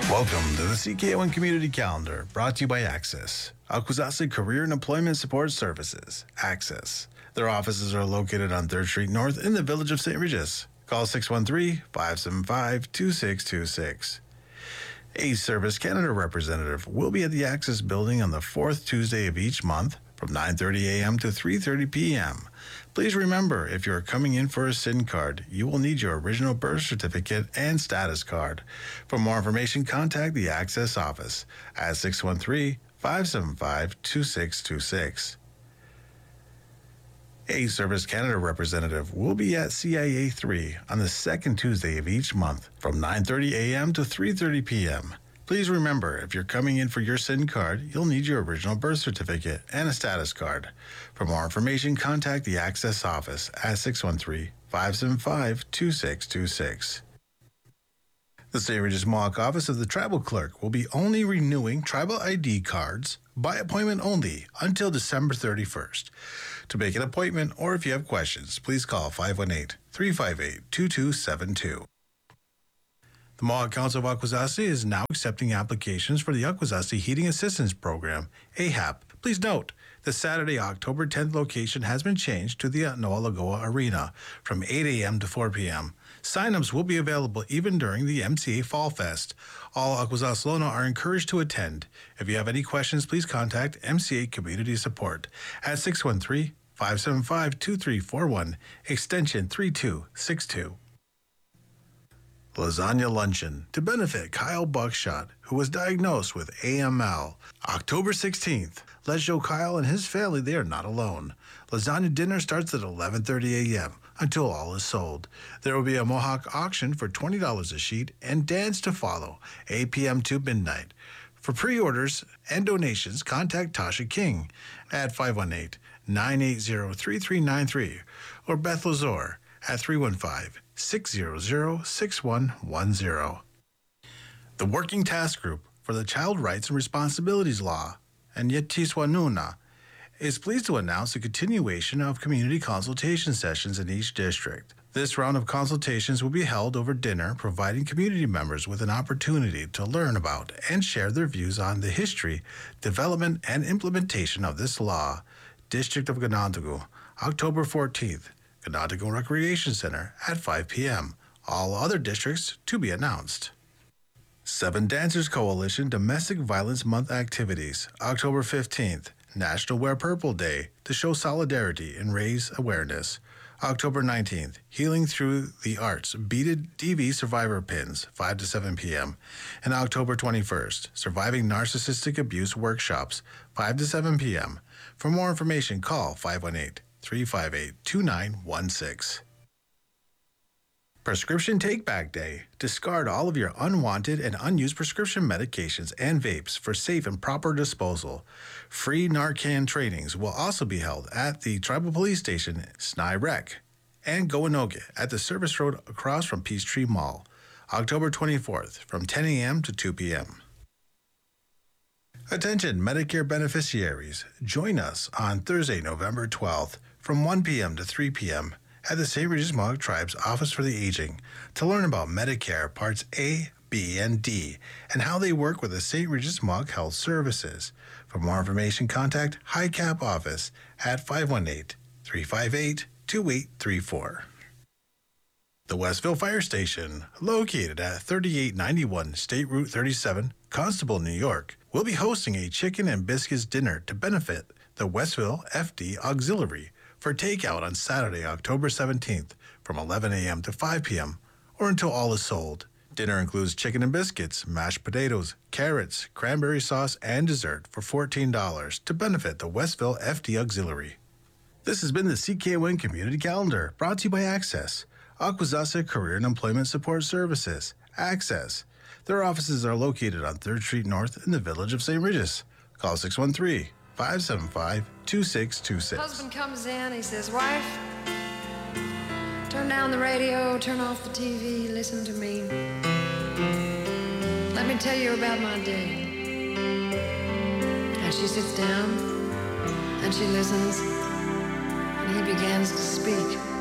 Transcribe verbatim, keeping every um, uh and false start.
Welcome to the C K O N Community Calendar, brought to you by Access, Akwesasne Career and Employment Support Services, Access. Their offices are located on third Street North in the village of Saint Regis. Call six one three, five seven five, two six two six. A Service Canada representative will be at the Access building on the fourth Tuesday of each month from nine thirty a.m. to three thirty p.m. Please remember, if you are coming in for a S I N card, you will need your original birth certificate and status card. For more information, contact the Access office at six one three, five seven five, two six two six. A Service Canada representative will be at C I A three on the second Tuesday of each month from nine thirty a.m. to three thirty p.m. Please remember, if you're coming in for your S I N card, you'll need your original birth certificate and a status card. For more information, contact the Access office at six one three, five seven five, two six two six. The Saint Regis Mohawk office of the Tribal Clerk will be only renewing tribal I D cards by appointment only until December thirty-first. To make an appointment, or if you have questions, please call five one eight, three five eight, two two seven two. The Mohawk Council of Akwesasne is now accepting applications for the Akwesasne Heating Assistance Program, A H A P. Please note, the Saturday, October tenth location has been changed to the Noa Lagoa Arena from eight a.m. to four p.m. Sign-ups will be available even during the M C A Fall Fest. All Akwesasne are encouraged to attend. If you have any questions, please contact M C A Community Support at six one three, five seven five, two three four one, extension three two six two. Lasagna Luncheon to benefit Kyle Buckshot, who was diagnosed with A M L. October sixteenth. Let's show Kyle and his family they are not alone. Lasagna dinner starts at eleven thirty a.m. until all is sold. There will be a Mohawk auction for twenty dollars a sheet and dance to follow, eight p.m. to midnight. For pre-orders and donations, contact Tasha King at five one eight, nine eight zero, three three nine three or Beth Lazor at three one five, six zero zero, six one one zero. The Working Task Group for the Child Rights and Responsibilities Law, and Yetiswanuna, is pleased to announce the continuation of community consultation sessions in each district. This round of consultations will be held over dinner, providing community members with an opportunity to learn about and share their views on the history, development, and implementation of this law. District of Ganondagu, October fourteenth, Ganondagu Recreation Center at five p.m. All other districts to be announced. Seven Dancers Coalition Domestic Violence Month activities, October fifteenth, National Wear Purple Day to show solidarity and raise awareness. October nineteenth, Healing Through the Arts Beaded D V Survivor Pins, five to seven p.m. And October twenty-first, Surviving Narcissistic Abuse Workshops, five to seven p.m. For more information, call five one eight, three five eight, two nine one six. Prescription Take-Back Day. Discard all of your unwanted and unused prescription medications and vapes for safe and proper disposal. Free Narcan trainings will also be held at the Tribal Police Station, Snai Rec, and Goanoga at the service road across from Peachtree Mall, October twenty-fourth, from ten a.m. to two p.m. Attention Medicare beneficiaries. Join us on Thursday, November twelfth, from one p.m. to three p.m. at the Saint Regis Mohawk Tribe's Office for the Aging to learn about Medicare Parts A, B, and D and how they work with the Saint Regis Mohawk Health Services. For more information, contact High Cap Office at five one eight, three five eight, two eight three four. The Westville Fire Station, located at thirty-eight ninety-one State Route thirty-seven, Constable, New York, will be hosting a chicken and biscuits dinner to benefit the Westville F D Auxiliary for takeout on Saturday, October seventeenth from eleven a.m. to five p.m. or until all is sold. Dinner includes chicken and biscuits, mashed potatoes, carrots, cranberry sauce, and dessert for fourteen dollars to benefit the Westville F D Auxiliary. This has been the C K O N Community Calendar, brought to you by Access, Akwesasne Career and Employment Support Services, Access. Their offices are located on third Street North in the village of Saint Regis. Call six one three, five seven five, two six two six. Husband comes in, he says, "Wife, turn down the radio, turn off the T V, listen to me. Let me tell you about my day." And she sits down, and she listens, and he begins to speak.